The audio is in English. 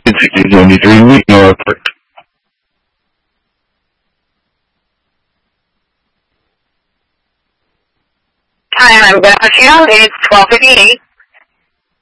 1673 Meeting Report. Hi, I'm Beth Michelle. It's 12:58.